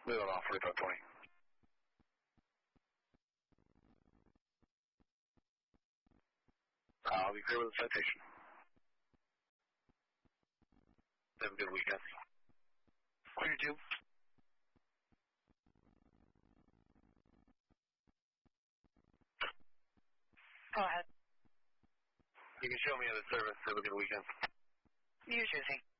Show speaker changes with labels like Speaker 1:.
Speaker 1: Move on 4520. I'll be clear with the citation. Have a good weekend. Clear too.
Speaker 2: Go ahead.
Speaker 1: You can show me other service. Have a good weekend.
Speaker 2: Use using.